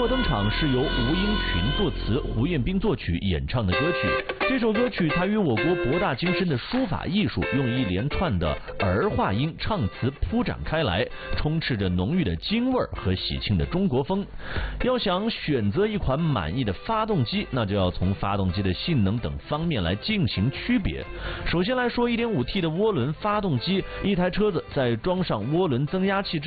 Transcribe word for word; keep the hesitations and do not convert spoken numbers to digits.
我登场是由吴英群作词，胡彦斌作曲演唱的歌曲。这首歌曲它与我国博大精深的书法艺术用一连串的儿化音唱词铺展开来，充斥着浓郁的京味儿和喜庆的中国风。要想选择一款满意的发动机，那就要从发动机的性能等方面来进行区别。首先来说 一点五 T 的涡轮发动机，一台车子在装上涡轮增压器之